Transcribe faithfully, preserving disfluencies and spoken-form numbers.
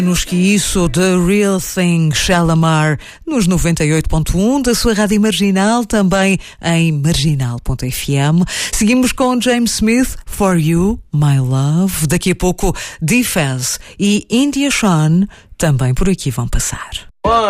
Nos que isso, The Real Thing, Shalamar, nos noventa e oito ponto um da sua rádio Marginal, também em marginal ponto f m. Seguimos com James Smith, For You, My Love. Daqui a pouco, D-Faz e India Shawn também por aqui vão passar.